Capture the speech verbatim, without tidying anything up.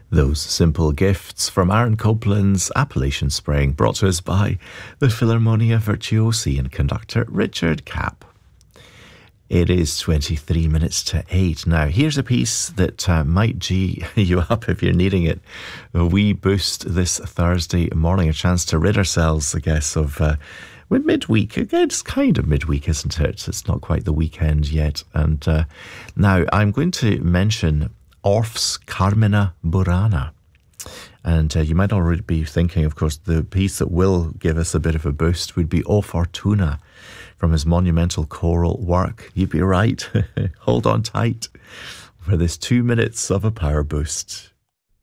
Those simple gifts from Aaron Copland's Appalachian Spring, brought to us by the Philharmonia Virtuosi and conductor Richard Kapp. It is twenty-three minutes to eight. Now, here's a piece that uh, might G you up if you're needing it. A wee boost this Thursday morning, a chance to rid ourselves, I guess, of uh, with midweek. Again, it's kind of midweek, isn't it? It's not quite the weekend yet. And uh, now I'm going to mention Orff's Carmina Burana. And uh, you might already be thinking, of course, the piece that will give us a bit of a boost would be O Fortuna from his monumental choral work. You'd be right. Hold on tight for this two minutes of a power boost.